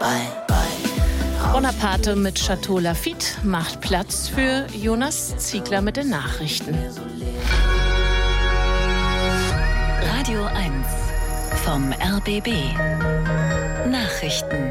Bonaparte mit Chateau Lafite macht Platz für Jonas Ziegler mit den Nachrichten. Radio 1 vom RBB. Nachrichten.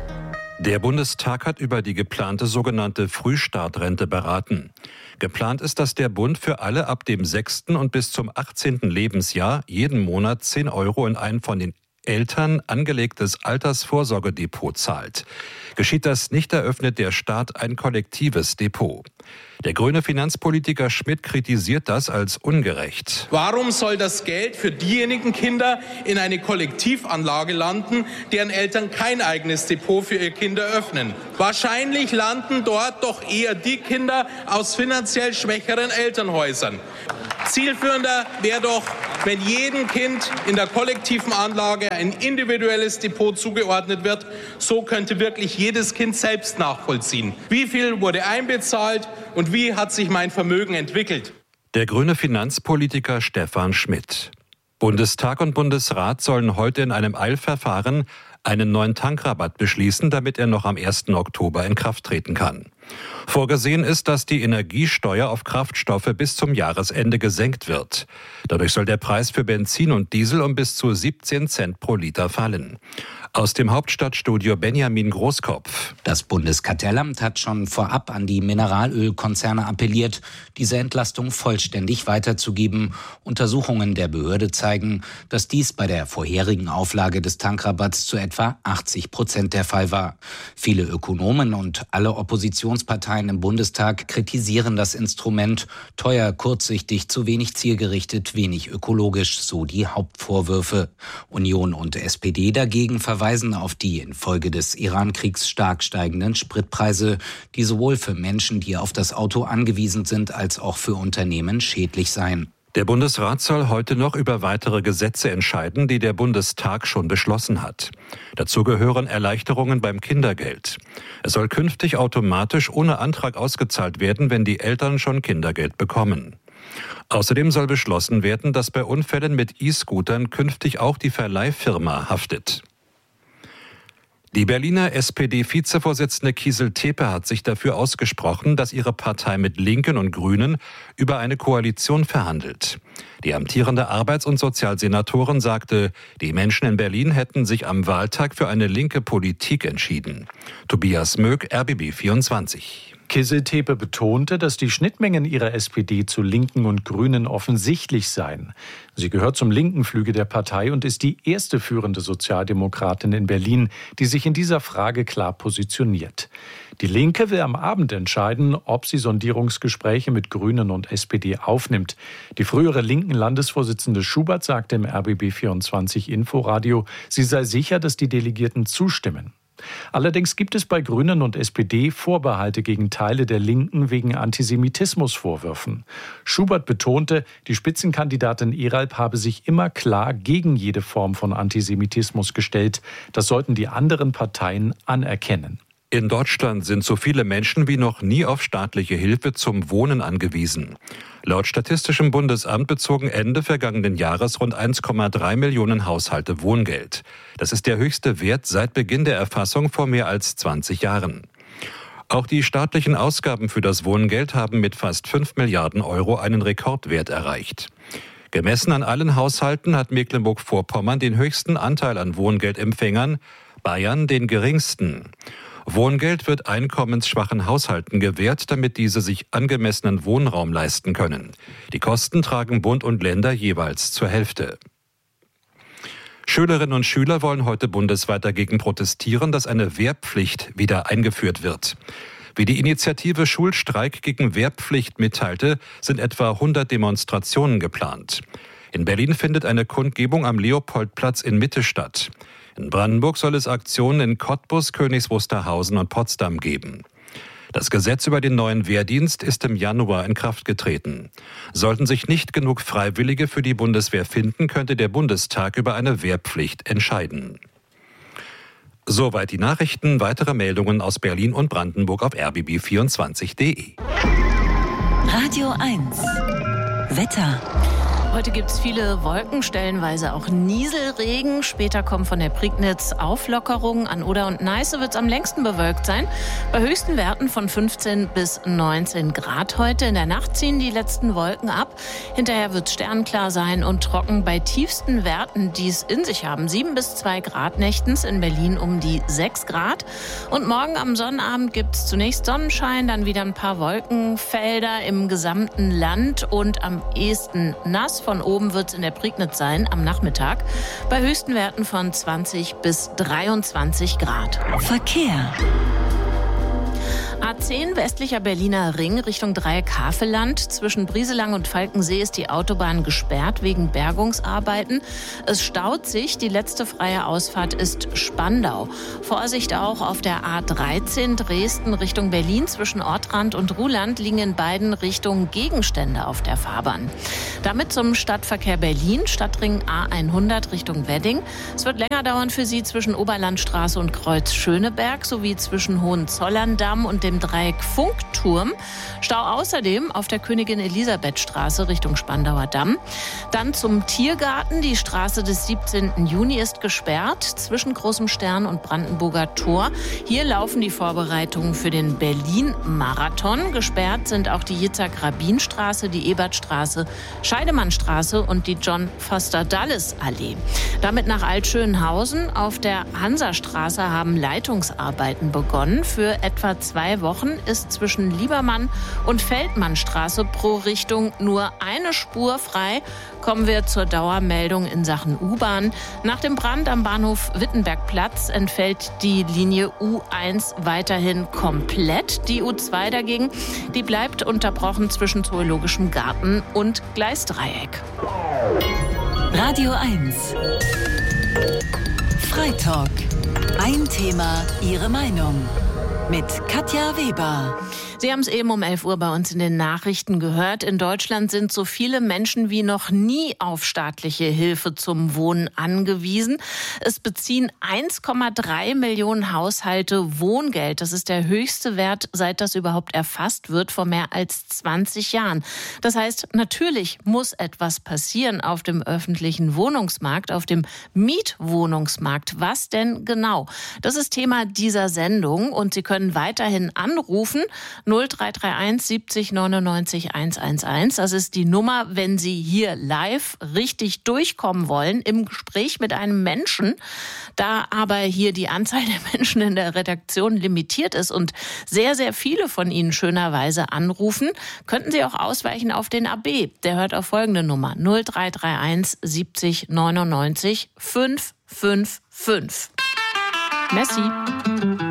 Der Bundestag hat über die geplante sogenannte Frühstartrente beraten. Geplant ist, dass der Bund für alle ab dem 6. und bis zum 18. Lebensjahr jeden Monat 10 € in ein von den Eltern angelegtes Altersvorsorgedepot zahlt. Geschieht das nicht, eröffnet der Staat ein kollektives Depot. Der grüne Finanzpolitiker Schmidt kritisiert das als ungerecht. Warum soll das Geld für diejenigen Kinder in eine Kollektivanlage landen, deren Eltern kein eigenes Depot für ihre Kinder öffnen? Wahrscheinlich landen dort doch eher die Kinder aus finanziell schwächeren Elternhäusern. Zielführender wäre doch, wenn jedem Kind in der kollektiven Anlage ein individuelles Depot zugeordnet wird. So könnte wirklich jedes Kind selbst nachvollziehen, wie viel wurde einbezahlt und wie hat sich mein Vermögen entwickelt. Der grüne Finanzpolitiker Stefan Schmidt. Bundestag und Bundesrat sollen heute in einem Eilverfahren einen neuen Tankrabatt beschließen, damit er noch am 1. Oktober in Kraft treten kann. Vorgesehen ist, dass die Energiesteuer auf Kraftstoffe bis zum Jahresende gesenkt wird. Dadurch soll der Preis für Benzin und Diesel um bis zu 17 Cent pro Liter fallen. Aus dem Hauptstadtstudio Benjamin Großkopf. Das Bundeskartellamt hat schon vorab an die Mineralölkonzerne appelliert, diese Entlastung vollständig weiterzugeben. Untersuchungen der Behörde zeigen, dass dies bei der vorherigen Auflage des Tankrabatts zu etwa 80% der Fall war. Viele Ökonomen und alle Oppositionsparteien im Bundestag kritisieren das Instrument. Teuer, kurzsichtig, zu wenig zielgerichtet, wenig ökologisch, so die Hauptvorwürfe. Union und SPD dagegen verweisen auf die infolge des Iran-Kriegs stark steigenden Spritpreise, die sowohl für Menschen, die auf das Auto angewiesen sind, als auch für Unternehmen schädlich seien. Der Bundesrat soll heute noch über weitere Gesetze entscheiden, die der Bundestag schon beschlossen hat. Dazu gehören Erleichterungen beim Kindergeld. Es soll künftig automatisch ohne Antrag ausgezahlt werden, wenn die Eltern schon Kindergeld bekommen. Außerdem soll beschlossen werden, dass bei Unfällen mit E-Scootern künftig auch die Verleihfirma haftet. Die Berliner SPD-Vizevorsitzende Kiesel-Tepe hat sich dafür ausgesprochen, dass ihre Partei mit Linken und Grünen über eine Koalition verhandelt. Die amtierende Arbeits- und Sozialsenatorin sagte, die Menschen in Berlin hätten sich am Wahltag für eine linke Politik entschieden. Tobias Möck, RBB 24. Kiesel-Tepe betonte, dass die Schnittmengen ihrer SPD zu Linken und Grünen offensichtlich seien. Sie gehört zum linken Flügel der Partei und ist die erste führende Sozialdemokratin in Berlin, die sich in dieser Frage klar positioniert. Die Linke will am Abend entscheiden, ob sie Sondierungsgespräche mit Grünen und SPD aufnimmt. Die frühere linken Landesvorsitzende Schubert sagte im RBB 24 Inforadio, sie sei sicher, dass die Delegierten zustimmen. Allerdings gibt es bei Grünen und SPD Vorbehalte gegen Teile der Linken wegen Antisemitismusvorwürfen. Schubert betonte, die Spitzenkandidatin Eralp habe sich immer klar gegen jede Form von Antisemitismus gestellt. Das sollten die anderen Parteien anerkennen. In Deutschland sind so viele Menschen wie noch nie auf staatliche Hilfe zum Wohnen angewiesen. Laut Statistischem Bundesamt bezogen Ende vergangenen Jahres rund 1,3 Millionen Haushalte Wohngeld. Das ist der höchste Wert seit Beginn der Erfassung vor mehr als 20 Jahren. Auch die staatlichen Ausgaben für das Wohngeld haben mit fast 5 Milliarden Euro einen Rekordwert erreicht. Gemessen an allen Haushalten hat Mecklenburg-Vorpommern den höchsten Anteil an Wohngeldempfängern, Bayern den geringsten. Wohngeld wird einkommensschwachen Haushalten gewährt, damit diese sich angemessenen Wohnraum leisten können. Die Kosten tragen Bund und Länder jeweils zur Hälfte. Schülerinnen und Schüler wollen heute bundesweit dagegen protestieren, dass eine Wehrpflicht wieder eingeführt wird. Wie die Initiative Schulstreik gegen Wehrpflicht mitteilte, sind etwa 100 Demonstrationen geplant. In Berlin findet eine Kundgebung am Leopoldplatz in Mitte statt. In Brandenburg soll es Aktionen in Cottbus, Königs Wusterhausen und Potsdam geben. Das Gesetz über den neuen Wehrdienst ist im Januar in Kraft getreten. Sollten sich nicht genug Freiwillige für die Bundeswehr finden, könnte der Bundestag über eine Wehrpflicht entscheiden. Soweit die Nachrichten. Weitere Meldungen aus Berlin und Brandenburg auf rbb24.de. Radio 1 Wetter. Heute gibt es viele Wolken, stellenweise auch Nieselregen. Später kommen von der Prignitz Auflockerungen. An Oder und Neiße wird es am längsten bewölkt sein. Bei höchsten Werten von 15 bis 19 Grad heute. In der Nacht ziehen die letzten Wolken ab. Hinterher wird es sternklar sein und trocken bei tiefsten Werten, die es in sich haben. 7 bis 2 Grad nächtens, in Berlin um die 6 Grad. Und morgen am Sonnabend gibt es zunächst Sonnenschein, dann wieder ein paar Wolkenfelder im gesamten Land und am ehesten nass. Von oben wird es in der Prignitz sein am Nachmittag bei höchsten Werten von 20 bis 23 Grad. Verkehr. A10 westlicher Berliner Ring Richtung Dreieck-Havelland. Zwischen Brieselang und Falkensee ist die Autobahn gesperrt wegen Bergungsarbeiten. Es staut sich. Die letzte freie Ausfahrt ist Spandau. Vorsicht auch auf der A13 Dresden Richtung Berlin. Zwischen Ortrand und Ruhland liegen in beiden Richtungen Gegenstände auf der Fahrbahn. Damit zum Stadtverkehr Berlin, Stadtring A100 Richtung Wedding. Es wird länger dauern für Sie zwischen Oberlandstraße und Kreuz Schöneberg sowie zwischen Hohenzollern-Damm und dem Dreieck Funkturm. Stau außerdem auf der Königin-Elisabeth-Straße Richtung Spandauer Damm. Dann zum Tiergarten. Die Straße des 17. Juni ist gesperrt zwischen Großem Stern und Brandenburger Tor. Hier laufen die Vorbereitungen für den Berlin-Marathon. Gesperrt sind auch die Yitzhak-Rabin-Straße, die Ebertstraße, Scheidemannstraße und die John-Foster-Dulles-Allee. Damit nach Altschönhausen. Auf der Hansastraße haben Leitungsarbeiten begonnen. Für etwa 2 Wochen ist zwischen Liebermann und Feldmannstraße pro Richtung nur eine Spur frei. Kommen wir zur Dauermeldung in Sachen U-Bahn. Nach dem Brand am Bahnhof Wittenbergplatz entfällt die Linie U1 weiterhin komplett. Die U2 dagegen, die bleibt unterbrochen zwischen Zoologischem Garten und Gleisdreieck. Radio 1. Freitalk. Ein Thema, Ihre Meinung. Mit Katja Weber. Sie haben es eben um 11 Uhr bei uns in den Nachrichten gehört. In Deutschland sind so viele Menschen wie noch nie auf staatliche Hilfe zum Wohnen angewiesen. Es beziehen 1,3 Millionen Haushalte Wohngeld. Das ist der höchste Wert, seit das überhaupt erfasst wird, vor mehr als 20 Jahren. Das heißt, natürlich muss etwas passieren auf dem öffentlichen Wohnungsmarkt, auf dem Mietwohnungsmarkt. Was denn genau? Das ist Thema dieser Sendung und Sie können weiterhin anrufen. 0331 70 99 111. Das ist die Nummer, wenn Sie hier live richtig durchkommen wollen im Gespräch mit einem Menschen. Da aber hier die Anzahl der Menschen in der Redaktion limitiert ist und sehr, sehr viele von Ihnen schönerweise anrufen, könnten Sie auch ausweichen auf den AB. Der hört auf folgende Nummer: 0331 70 99 555. Messi.